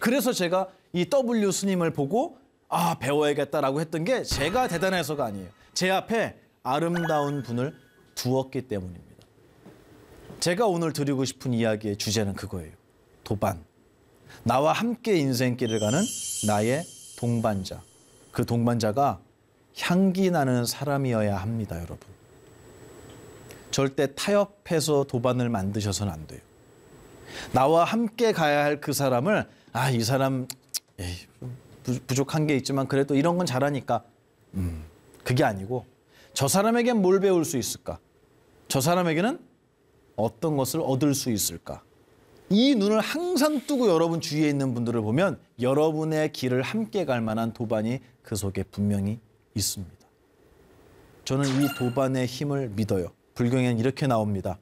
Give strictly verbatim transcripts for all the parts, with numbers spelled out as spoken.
그래서 제가 이 더블유 스님을 보고 아 배워야겠다라고 했던 게 제가 대단해서가 아니에요. 제 앞에 아름다운 분을 두었기 때문입니다. 제가 오늘 드리고 싶은 이야기의 주제는 그거예요. 도반. 나와 함께 인생길을 가는 나의 동반자. 그 동반자가 향기 나는 사람이어야 합니다, 여러분. 절대 타협해서 도반을 만드셔서는 안 돼요. 나와 함께 가야 할 그 사람을 아, 이 사람 에이, 부족한 게 있지만 그래도 이런 건 잘하니까 음, 그게 아니고 저 사람에겐 뭘 배울 수 있을까? 저 사람에게는 어떤 것을 얻을 수 있을까? 이 눈을 항상 뜨고 여러분 주위에 있는 분들을 보면 여러분의 길을 함께 갈 만한 도반이 그 속에 분명히 있습니다. 저는 이 도반의 힘을 믿어요. 불경에는 이렇게 나옵니다.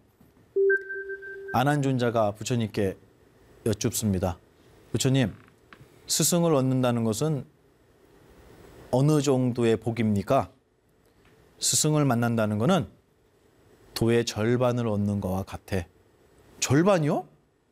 안한존자가 부처님께 여쭙습니다. 부처님, 스승을 얻는다는 것은 어느 정도의 복입니까? 스승을 만난다는 것은 도의 절반을 얻는 것과 같아. 절반이요?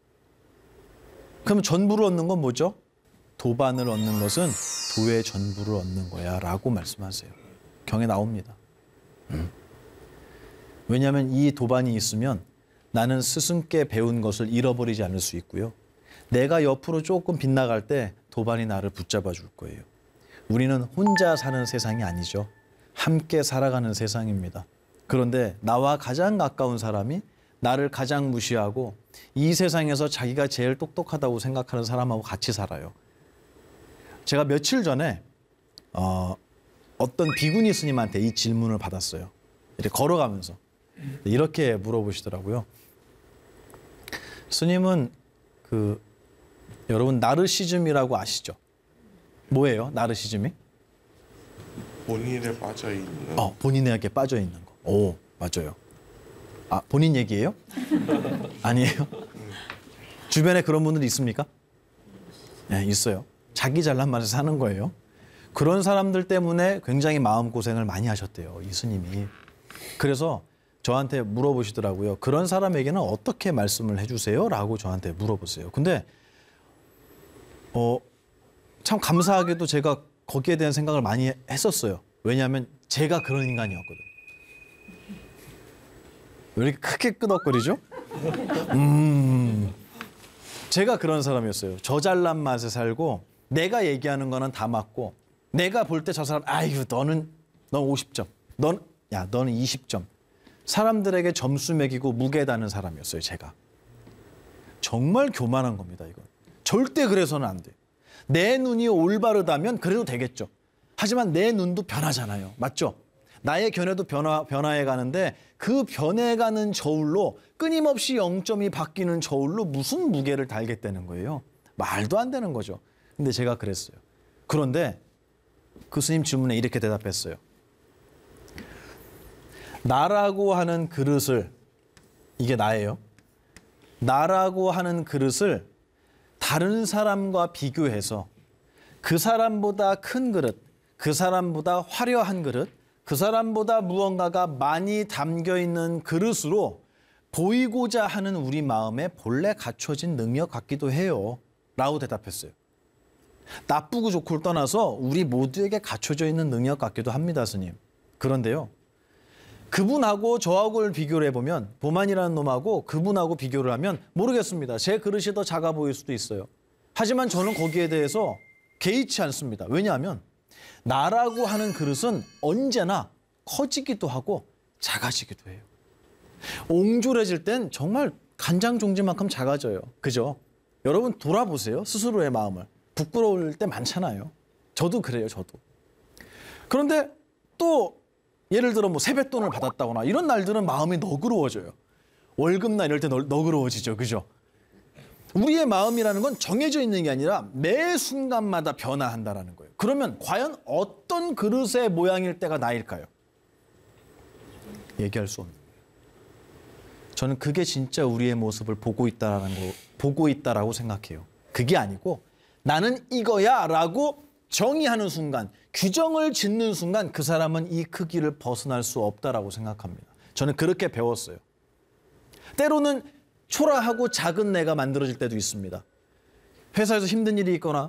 그럼 전부를 얻는 건 뭐죠? 도반을 얻는 것은 도의 전부를 얻는 거야 라고 말씀하세요. 경에 나옵니다. 음. 왜냐하면 이 도반이 있으면 나는 스승께 배운 것을 잃어버리지 않을 수 있고요. 내가 옆으로 조금 빗나갈 때 도반이 나를 붙잡아 줄 거예요. 우리는 혼자 사는 세상이 아니죠. 함께 살아가는 세상입니다. 그런데 나와 가장 가까운 사람이 나를 가장 무시하고 이 세상에서 자기가 제일 똑똑하다고 생각하는 사람하고 같이 살아요. 제가 며칠 전에 어, 어떤 비구니 스님한테 이 질문을 받았어요. 이렇게 걸어가면서 이렇게 물어보시더라고요. 스님은 그 여러분 나르시즘이라고 아시죠? 뭐예요? 나르시즘이? 본인에 빠져 있는. 어, 본인에게 빠져 있는 거. 오, 맞아요. 아, 본인 얘기예요? 아니에요? 주변에 그런 분들이 있습니까? 네, 있어요. 자기 잘난 맛에 사는 거예요. 그런 사람들 때문에 굉장히 마음고생을 많이 하셨대요, 이 스님이. 그래서 저한테 물어보시더라고요. 그런 사람에게는 어떻게 말씀을 해주세요? 라고 저한테 물어보세요. 근데 어, 참 감사하게도 제가 거기에 대한 생각을 많이 했었어요. 왜냐하면 제가 그런 인간이었거든요. 왜 이렇게 크게 끄덕거리죠? 음, 제가 그런 사람이었어요. 저 잘난 맛에 살고 내가 얘기하는 거는 다 맞고 내가 볼 때 저 사람 아유 너는 넌 오십 점, 넌 야 너는 이십 점. 사람들에게 점수 매기고 무게다는 사람이었어요. 제가. 정말 교만한 겁니다. 이건. 절대 그래서는 안 돼요. 내 눈이 올바르다면 그래도 되겠죠. 하지만 내 눈도 변하잖아요. 맞죠? 나의 견해도 변화, 변화해 가는데 그 변해가는 저울로 끊임없이 영 점이 바뀌는 저울로 무슨 무게를 달겠다는 거예요. 말도 안 되는 거죠. 근데 제가 그랬어요. 그런데 그 스님 질문에 이렇게 대답했어요. 나라고 하는 그릇을, 이게 나예요. 나라고 하는 그릇을 다른 사람과 비교해서 그 사람보다 큰 그릇, 그 사람보다 화려한 그릇, 그 사람보다 무언가가 많이 담겨있는 그릇으로 보이고자 하는 우리 마음에 본래 갖춰진 능력 같기도 해요. 라고 대답했어요. 나쁘고 좋고를 떠나서 우리 모두에게 갖춰져 있는 능력 같기도 합니다, 스님. 그런데요. 그분하고 저하고를 비교를 해보면 보만이라는 놈하고 그분하고 비교를 하면 모르겠습니다. 제 그릇이 더 작아 보일 수도 있어요. 하지만 저는 거기에 대해서 개의치 않습니다. 왜냐하면 나라고 하는 그릇은 언제나 커지기도 하고 작아지기도 해요. 옹졸해질 땐 정말 간장종지만큼 작아져요. 그죠? 여러분 돌아보세요. 스스로의 마음을. 부끄러울 때 많잖아요. 저도 그래요. 저도. 그런데 또 예를 들어 뭐 세뱃돈을 받았다거나 이런 날들은 마음이 너그러워져요. 월급날 이럴 때 너, 너그러워지죠. 그죠? 우리의 마음이라는 건 정해져 있는 게 아니라 매 순간마다 변화한다는 거예요. 그러면 과연 어떤 그릇의 모양일 때가 나일까요? 얘기할 수 없는 거예요. 저는 그게 진짜 우리의 모습을 보고 있다라는 거, 보고 있다라고 생각해요. 그게 아니고 나는 이거야라고 정의하는 순간, 규정을 짓는 순간 그 사람은 이 크기를 벗어날 수 없다라고 생각합니다. 저는 그렇게 배웠어요. 때로는 초라하고 작은 내가 만들어질 때도 있습니다. 회사에서 힘든 일이 있거나